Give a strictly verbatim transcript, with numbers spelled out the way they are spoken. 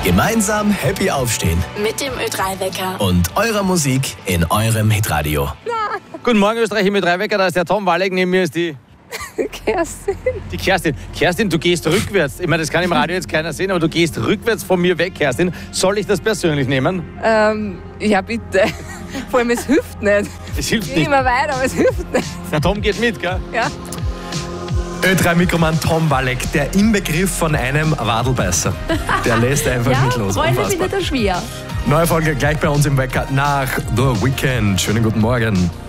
Gemeinsam happy aufstehen. Mit dem Ö drei Wecker. Und eurer Musik in eurem Hitradio. Guten Morgen, Österreich, im Ö drei Wecker. Da ist der Tom Walleck, neben mir ist die... Kerstin. Die Kerstin. Kerstin, du gehst rückwärts. Ich meine, das kann im Radio jetzt keiner sehen, aber du gehst rückwärts von mir weg, Kerstin. Soll ich das persönlich nehmen? Ähm, ja, bitte. Vor allem, es hilft nicht. Es hilft Ich gehe nicht. immer weiter, aber es hilft nicht. Der Tom geht mit, gell? Ja. Ö drei Mikroman Tom Walleck, der Inbegriff von einem Wadelbeißer. Der lässt einfach Ja, nicht los. Freunde Unfassbar. findet er schwer. Neue Folge gleich bei uns im Wecker nach The Weekend. Schönen guten Morgen.